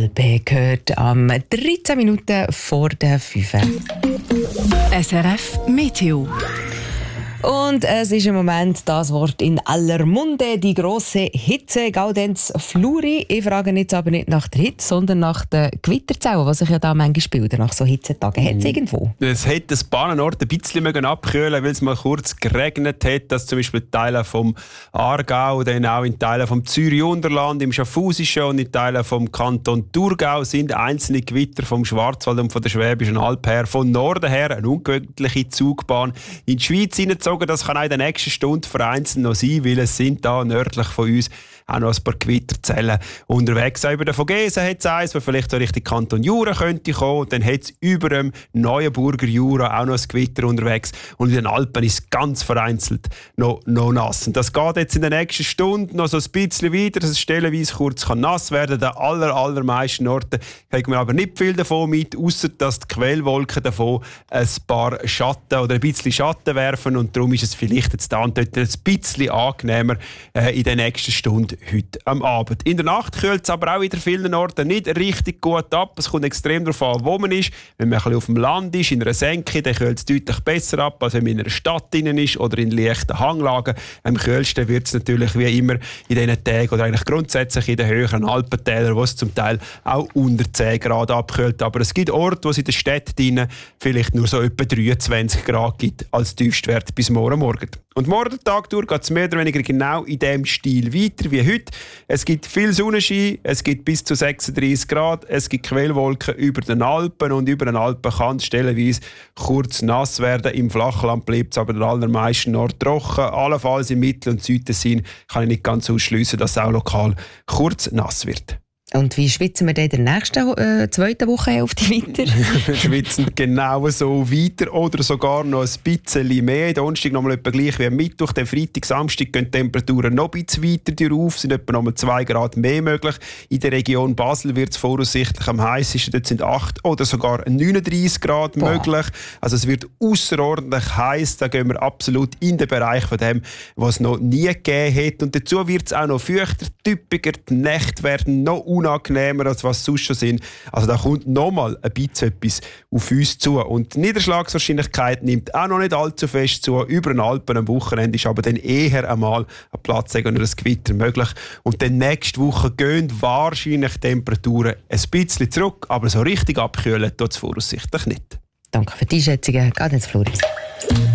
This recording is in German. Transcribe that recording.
Alpe gehört am 13 Minuten vor der 5. SRF Meteo. Und es ist im Moment das Wort in aller Munde, die grosse Hitze, Gaudenz Fluri. Ich frage jetzt aber nicht nach der Hitze, sondern nach den Gewitterzellen, die sich ja da manchmal bilden nach so Hitzetagen. Hat es irgendwo? Es hätte ein paar Orte ein bisschen abkühlen, weil es mal kurz geregnet hat, dass zum Beispiel Teile vom Aargau, dann auch in Teilen vom Zürich-Unterland, im Schaffhausischen und in Teilen vom Kanton Thurgau sind einzelne Gewitter vom Schwarzwald und von der Schwäbischen Alb her, von Norden her eine ungewöhnliche Zugbahn in die Schweiz hineingezogen. Das kann auch in der nächsten Stunde vereinzelt noch sein, weil es sind da nördlich von uns auch noch ein paar Gewitterzellen unterwegs. Auch über den Vogesen hat es eins, das vielleicht so Richtung Kanton Jura könnte kommen. Dann hat es über dem Neuenburger Jura auch noch ein Gewitter unterwegs. Und in den Alpen ist es ganz vereinzelt noch nass. Und das geht jetzt in der nächsten Stunde noch so ein bisschen weiter, dass es stellenweise kurz nass werden kann. An den allermeisten Orten kriegt man aber nicht viel davon mit, außer dass die Quellwolken davon ein paar Schatten oder ein bisschen Schatten werfen. Und darum ist es vielleicht jetzt da und dort ein bisschen angenehmer in der nächsten Stunde heute am Abend. In der Nacht kühlt es aber auch in vielen Orten nicht richtig gut ab. Es kommt extrem darauf an, wo man ist. Wenn man ein bisschen auf dem Land ist, in einer Senke, dann kühlt es deutlich besser ab, als wenn man in einer Stadt drin ist oder in leichten Hanglagen. Am kühlsten wird es natürlich wie immer in diesen Tagen oder eigentlich grundsätzlich in den höheren Alpentälern, wo es zum Teil auch unter 10 Grad abkühlt. Aber es gibt Orte, wo es in der Stadt drin vielleicht nur so etwa 23 Grad gibt als Tiefstwert bis morgen. Und morgen Tag durch geht es mehr oder weniger genau in diesem Stil weiter wie heute. Es gibt viel Sonnenschein, es gibt bis zu 36 Grad, es gibt Quellwolken über den Alpen und über den Alpen kann es stellenweise kurz nass werden. Im Flachland bleibt es aber der allermeisten Orte trocken. Allenfalls im Mittel- und Südtessin kann ich nicht ganz ausschliessen, dass es auch lokal kurz nass wird. Und wie schwitzen wir dann in der nächsten zweiten Wochenhälfte weiter? Wir schwitzen genau so weiter oder sogar noch ein bisschen mehr. Donnerstag noch mal etwa gleich wie am Mittwoch. Dann Freitag, Samstag gehen die Temperaturen noch ein bisschen weiter rauf. Es sind etwa noch mal 2 Grad mehr möglich. In der Region Basel wird es voraussichtlich am heißesten. Dort sind 8 oder sogar 39 Grad möglich. Also es wird außerordentlich heiß. Da gehen wir absolut in den Bereich von dem, was es noch nie gegeben hat. Und dazu wird es auch noch feuchter, typischer. Die Nächte werden noch unangenehmer, als was sonst schon sind. Also da kommt nochmal ein bisschen etwas auf uns zu. Und die Niederschlagswahrscheinlichkeit nimmt auch noch nicht allzu fest zu. Über den Alpen am Wochenende ist aber dann eher einmal ein Platz oder ein Gewitter möglich. Und dann nächste Woche gehen wahrscheinlich Temperaturen ein bisschen zurück, aber so richtig abkühlen tut es voraussichtlich nicht. Danke für die Einschätzungen. Gaudenz Fluri.